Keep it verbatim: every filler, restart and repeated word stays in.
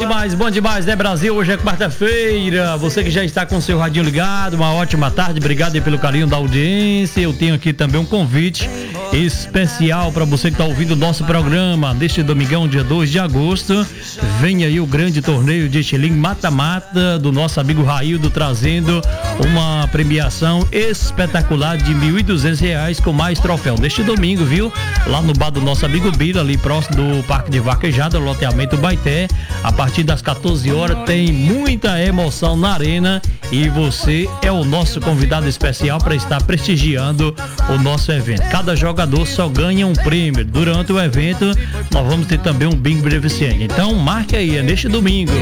demais, bom demais, né, Brasil? Hoje é quarta-feira. Você que já está com o seu radinho ligado, uma ótima tarde. Obrigado aí pelo carinho da audiência. Eu tenho aqui também um convite especial para você que está ouvindo o nosso programa. Neste domingão, dia dois de agosto, vem aí o grande torneio de estilingue mata-mata do nosso amigo Raildo, trazendo uma premiação espetacular de mil e duzentos reais com mais troféu. Neste domingo, viu? Lá no bar do nosso amigo Bira, ali próximo do Parque de Vaquejada, loteamento Baité. A partir das quatorze horas tem muita emoção na arena e você é o nosso convidado especial para estar prestigiando o nosso evento. Cada jogador só ganha um prêmio. Durante o evento nós vamos ter também um bingo beneficente. Então marque aí, é neste domingo.